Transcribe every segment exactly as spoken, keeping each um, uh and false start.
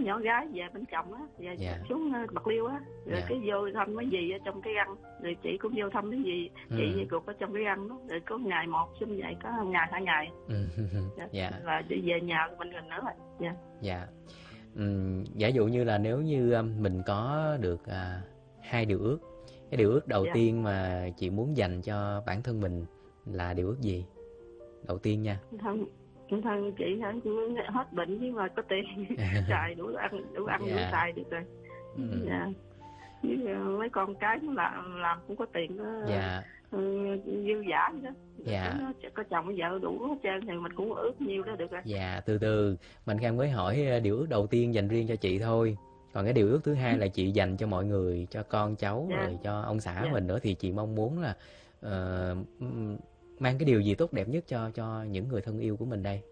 nhỏ gái về bên chồng á, về Dạ. xuống uh, Bạc Liêu á, rồi Dạ. cái vô thăm mấy gì ở trong cái răng, rồi chị cũng vô thăm cái gì, Ừ. chị với ruột ở trong cái răng đó, rồi có ngày một xong vậy có ngày hai ngày. Ừ. Dạ. Dạ. Là đi về nhà mình gần nữa rồi. Dạ. Dạ. Ừm, giả dụ như là nếu như um, mình có được à, hai điều ước, cái điều ước đầu Dạ. tiên mà chị muốn dành cho bản thân mình là điều ước gì? Đầu tiên nha. Thân thân chị hả, hết bệnh chứ mà có tiền xài đủ ăn đủ ăn đủ Dạ. xài được rồi. Ừ. Dạ. Với uh, mấy con cái nó làm làm cũng có tiền đó. Dạ. Ừ, dư dả vậy đó. Dạ. Nó có chồng vợ đủ hết trơn thì mình cũng ước nhiêu đó được rồi. Dạ, từ từ Mạnh Khang mới hỏi uh, điều ước đầu tiên dành riêng cho chị thôi. Còn cái điều ước thứ hai là chị dành cho mọi người, cho con cháu, Dạ. rồi cho ông xã Dạ. mình nữa, thì chị mong muốn là uh, mang cái điều gì tốt đẹp nhất cho cho những người thân yêu của mình đây?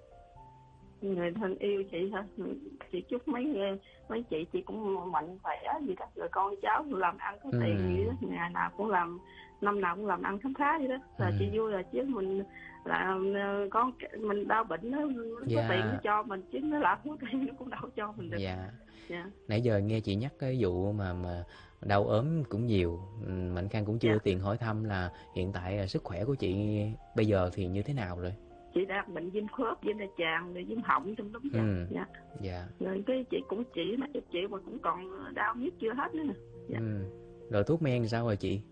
Người thân yêu chị hả? Chị chúc mấy mấy chị chị cũng mạnh khỏe gì đó, rồi con cháu làm ăn có tiền Ừ. gì đó, ngày nào cũng làm, năm nào cũng làm ăn khám khá vậy đó, là Ừ. chị vui rồi. Chứ mình là con mình đau bệnh nó, nó Dạ. có tiền nó cho mình, chứ nó làm không có tiền nó cũng đâu cho mình được. Dạ. Dạ. Nãy giờ nghe chị nhắc cái vụ mà mà đau ốm cũng nhiều, ừ, Mạnh Khang cũng chưa Dạ. tiện hỏi thăm là hiện tại là sức khỏe của chị bây giờ thì như thế nào rồi? Chị đang bệnh viêm khớp, viêm đại tràng, rồi viêm họng trong đúng. Dạ. Ừ. Dạ. Dạ. Rồi cái chị cũng chỉ mà chị mà cũng còn đau nhất chưa hết nữa nè. Dạ. Ừ. Rồi thuốc men sao rồi chị?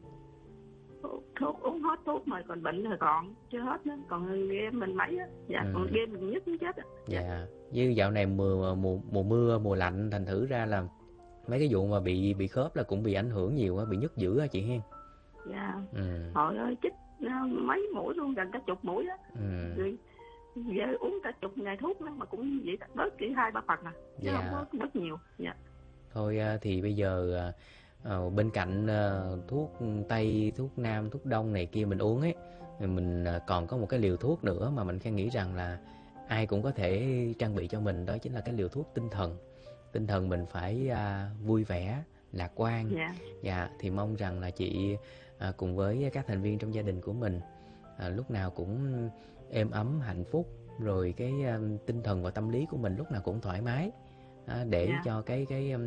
Thuốc uống hết thuốc mà, còn bệnh rồi còn chưa hết nữa, còn game mình mấy á. Dạ. Ừ. Còn game mình nhất cũng chết á. Dạ. Dạ. Như dạo này mùa mùa mùa mưa, mùa lạnh, thành thử ra là mấy cái vụ mà bị bị khớp là cũng bị ảnh hưởng nhiều á, bị nhức dữ á chị hen. Dạ. Ừ. Hồi ơi chích mấy mũi luôn, gần cả chục mũi á. Ừ. Rồi giờ uống cả chục ngày thuốc nữa mà cũng vậy, bớt chỉ hai ba phần à, chứ Dạ. không có bớt nhiều. Dạ. Thôi thì bây giờ uh, bên cạnh uh, thuốc Tây, thuốc Nam, thuốc Đông này kia mình uống ấy, mình uh, còn có một cái liều thuốc nữa mà mình Khang nghĩ rằng là ai cũng có thể trang bị cho mình, đó chính là cái liều thuốc tinh thần. Tinh thần mình phải uh, vui vẻ, lạc quan. Dạ. Dạ, thì mong rằng là chị uh, cùng với các thành viên trong gia đình của mình uh, lúc nào cũng êm ấm, hạnh phúc, rồi cái uh, tinh thần và tâm lý của mình lúc nào cũng thoải mái, uh, để Dạ. cho cái cái um,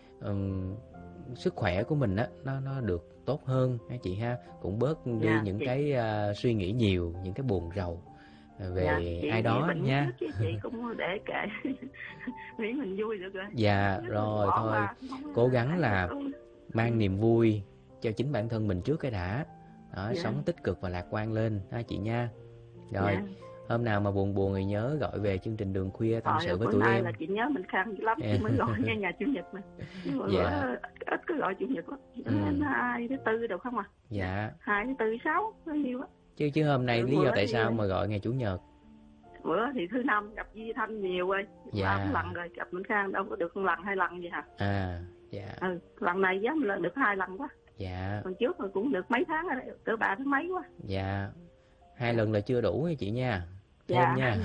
um, sức khỏe của mình á nó nó được tốt hơn ha chị ha, cũng bớt đi Dạ, những chị... cái uh, suy nghĩ nhiều, những cái buồn rầu về dạ, chị ai đó nha. Chứ chị cũng để kệ nghĩ mình vui được rồi. Dạ rồi thôi qua, cố gắng là mang niềm vui cho chính bản thân mình trước cái đã đó, dạ. Sống tích cực và lạc quan lên ha chị nha. Rồi dạ. Hôm nào mà buồn buồn thì nhớ gọi về chương trình Đường Khuya tâm sự với tụi em. Là chị nhớ mình Khang lắm chị mới gọi nghe nhà chủ nhật mà, nhưng mà dạ. Ít cứ gọi chủ nhật lắm. Ừ. Hai thứ tư được không à? Dạ. Hai thứ tư sáu bao nhiêu á. Chứ chứ hôm nay ừ, lý do tại sao mà gọi ngày chủ nhật? Bữa thì thứ năm gặp Di Thanh nhiều rồi, dạ. ba lần rồi, gặp Minh Khang đâu có được một lần hai lần gì hả? À, dạ. Ừ, lần này dám là được hai lần quá. Dạ. Còn trước rồi cũng được mấy tháng rồi, cỡ ba tháng mấy quá. Dạ. Hai lần là chưa đủ nha chị nha. Thêm dạ. nha.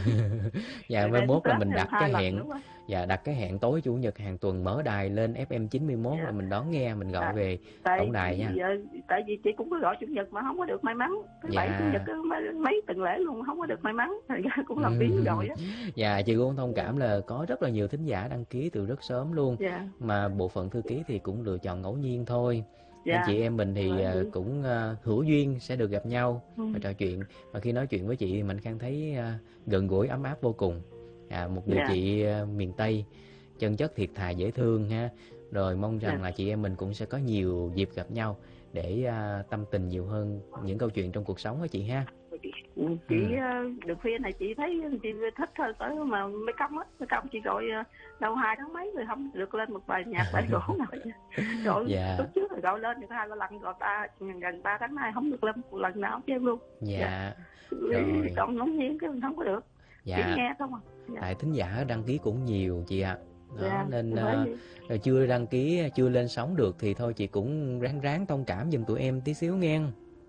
Dạ, mai mốt là mình đặt cái hẹn. Dạ, đặt cái hẹn tối chủ nhật hàng tuần mở đài lên ép em chín mươi mốt dạ. Rồi mình đón nghe, mình gọi tại, về tổng đài nha. Giờ, tại vì chị cũng có gọi chủ nhật mà không có được may mắn. Thứ dạ. Bảy chủ nhật mấy, mấy tuần lễ luôn không có được may mắn. Thành ra cũng làm biến rồi á. Dạ, chị cũng thông cảm là có rất là nhiều thính giả đăng ký từ rất sớm luôn. Dạ. Mà bộ phận thư ký thì cũng lựa chọn ngẫu nhiên thôi. Dạ. Anh chị em mình thì uh, cũng uh, hữu duyên sẽ được gặp nhau ừ. và trò chuyện. Và khi nói chuyện với chị thì mình Khang thấy uh, gần gũi ấm áp vô cùng. À, một người dạ. chị uh, miền Tây chân chất thiệt thà dễ thương ha. Rồi mong rằng dạ. là chị em mình cũng sẽ có nhiều dịp gặp nhau để uh, tâm tình nhiều hơn những câu chuyện trong cuộc sống đó chị ha. Chị ừ. Được khuya này chị thấy chị thích thôi, tới mà mấy công á, mấy công chị gọi đâu hai tháng mấy rồi không được lên một bài nhạc bài gỗ nào rồi dạ. Lúc trước rồi gọi lên được hai ba lần, rồi ba gần ba tháng nay không được lên một lần nào chứ luôn. Dạ, dạ. Rồi còn ngẫu nhiên cái mình không có được. Dạ. Chỉ nghe không à. Dạ. Tại thính giả đăng ký cũng nhiều chị ạ. À. Đó, dạ, nên uh, chưa đăng ký, chưa lên sóng được thì thôi chị cũng ráng ráng thông cảm giùm tụi em tí xíu nghe.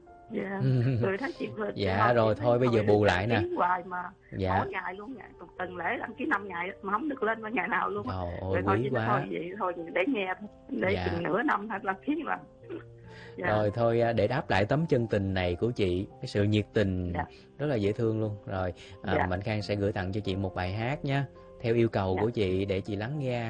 Dạ. Rồi thấy chị vừa dạ rồi thôi bây giờ bù lại nè. Hoài mà dạ. Mỗi ngày luôn, ngày tuần lễ đăng ký năm ngày mà không được lên ngày nào luôn. Trời ơi quý quá. Thôi vậy thôi để nghe để dạ. chừng nửa năm hay đăng ký lần. Dạ. Rồi thôi để đáp lại tấm chân tình này của chị, cái sự nhiệt tình dạ. rất là dễ thương luôn. Rồi à, dạ. Mạnh Khang sẽ gửi tặng cho chị một bài hát nhé, theo yêu cầu dạ. của chị để chị lắng nghe.